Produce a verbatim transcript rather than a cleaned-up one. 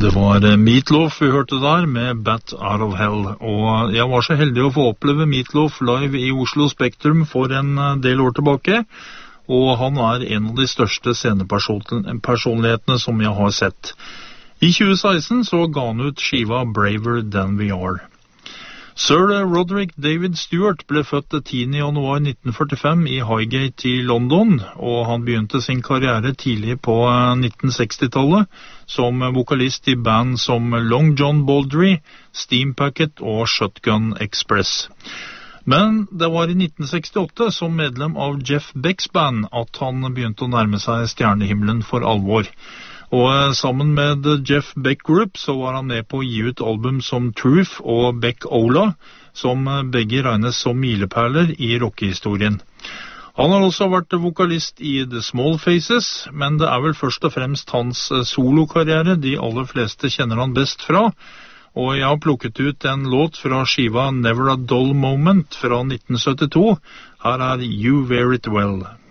Det var Meatloaf vi hørte der med Bat Out of Hell, og jeg var så heldig å få oppleve Meatloaf live i Oslo Spektrum for en del år tilbake, og han er en av de største scenepersonlighetene som jeg har sett. I tjue seksten så ga han ut skiva Braver Than We Are. Sir Roderick David Stewart ble født tiende januar nitten førtifem i Highgate i London, og han begynte sin karriere tidlig på nitten seksti-tallet som vokalist i band som Long John Baldry, Steam Packet og Shotgun Express. Men det var i nitten sekstiåtte som medlem av Jeff Beck's band at han begynte å nærme seg stjernehimmelen for alvor. Og sammen med Jeff Beck Group så var han med på å gi ut album som Truth og Beck Ola, som begge regnes som milepæler i rockehistorien. Han har også vært vokalist i The Small Faces, men det er vel først og fremst hans solokarriere de aller fleste kjenner han best fra. Og jeg har plukket ut en låt fra skiva Never a Dull Moment fra nitten syttito. Her er You Wear It Well.